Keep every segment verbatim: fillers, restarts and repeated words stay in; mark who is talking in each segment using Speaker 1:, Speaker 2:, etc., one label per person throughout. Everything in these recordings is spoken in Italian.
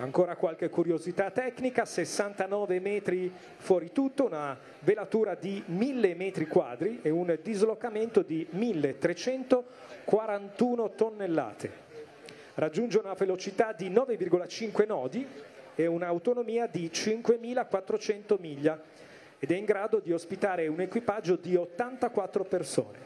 Speaker 1: Ancora qualche curiosità tecnica: sessantanove metri fuori tutto, una velatura di mille metri quadri e un dislocamento di milletrecentoquarantuno tonnellate. Raggiunge una velocità di nove virgola cinque nodi e un'autonomia di cinquemilaquattrocento miglia ed è in grado di ospitare un equipaggio di ottantaquattro persone.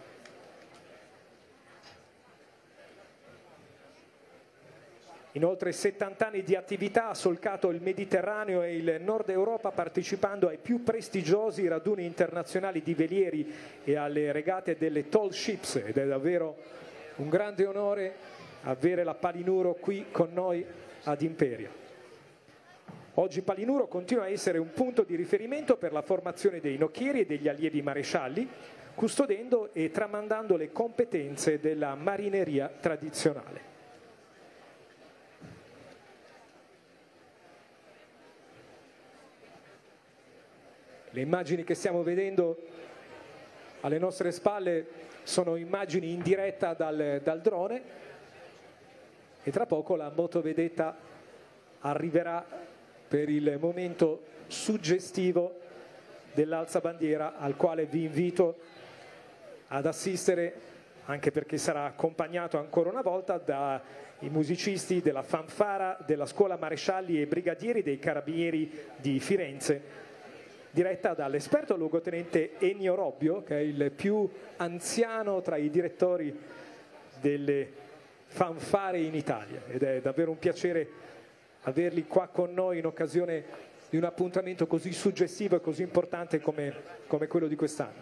Speaker 1: In oltre settanta anni di attività ha solcato il Mediterraneo e il Nord Europa, partecipando ai più prestigiosi raduni internazionali di velieri e alle regate delle tall ships, ed è davvero un grande onore avere la Palinuro qui con noi ad Imperia. Oggi Palinuro continua a essere un punto di riferimento per la formazione dei nocchieri e degli allievi marescialli, custodendo e tramandando le competenze della marineria tradizionale. Le immagini che stiamo vedendo alle nostre spalle sono immagini in diretta dal, dal drone e tra poco la motovedetta arriverà per il momento suggestivo dell'alzabandiera, al quale vi invito ad assistere, anche perché sarà accompagnato ancora una volta dai musicisti della fanfara della scuola marescialli e brigadieri dei carabinieri di Firenze, diretta dall'esperto luogotenente Ennio Robbio, che è il più anziano tra i direttori delle fanfare in Italia, ed è davvero un piacere averli qua con noi in occasione di un appuntamento così suggestivo e così importante come, come quello di quest'anno.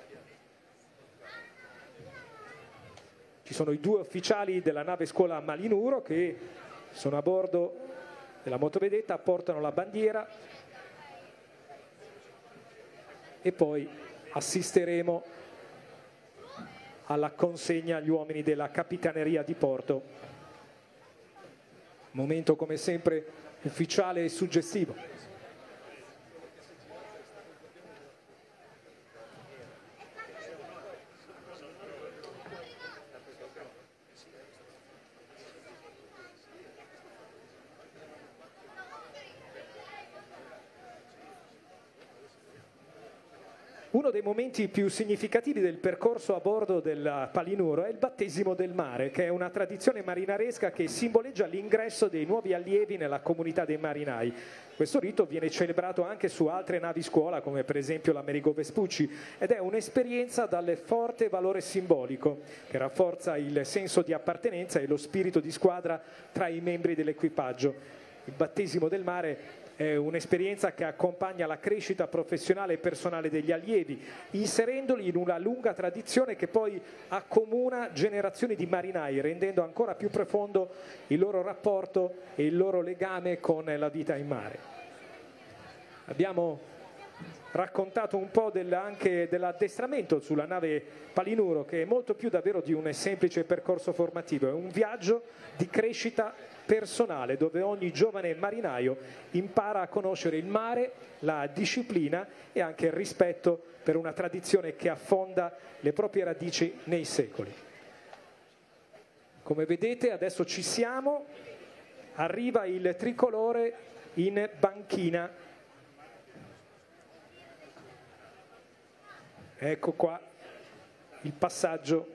Speaker 1: Ci sono i due ufficiali della nave scuola Malinuro che sono a bordo della motovedetta, portano la bandiera e poi assisteremo alla consegna agli uomini della Capitaneria di Porto. Momento come sempre ufficiale e suggestivo. Uno dei momenti più significativi del percorso a bordo del Palinuro è il battesimo del mare, che è una tradizione marinaresca che simboleggia l'ingresso dei nuovi allievi nella comunità dei marinai. Questo rito viene celebrato anche su altre navi scuola, come per esempio l'Amerigo Vespucci, ed è un'esperienza dal forte valore simbolico, che rafforza il senso di appartenenza e lo spirito di squadra tra i membri dell'equipaggio. Il battesimo del mare è un'esperienza che accompagna la crescita professionale e personale degli allievi, inserendoli in una lunga tradizione che poi accomuna generazioni di marinai, rendendo ancora più profondo il loro rapporto e il loro legame con la vita in mare. Abbiamo raccontato un po' del, anche dell'addestramento sulla nave Palinuro, che è molto più davvero di un semplice percorso formativo, è un viaggio di crescita personale dove ogni giovane marinaio impara a conoscere il mare, la disciplina e anche il rispetto per una tradizione che affonda le proprie radici nei secoli. Come vedete adesso ci siamo, arriva il tricolore in banchina. Ecco qua il passaggio.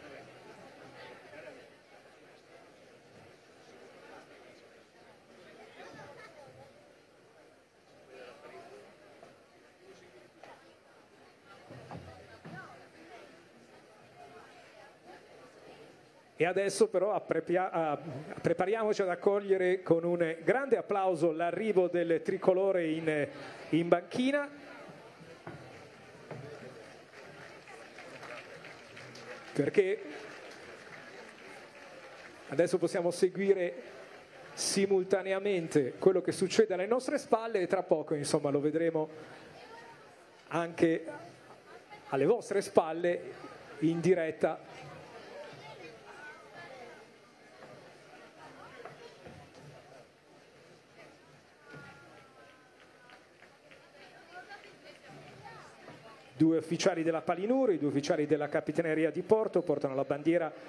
Speaker 1: E adesso però prepariamoci ad accogliere con un grande applauso l'arrivo del tricolore in, in banchina. Perché adesso possiamo seguire simultaneamente quello che succede alle nostre spalle e tra poco, insomma, lo vedremo anche alle vostre spalle in diretta. Due ufficiali della Palinuro, i due ufficiali della Capitaneria di Porto portano la bandiera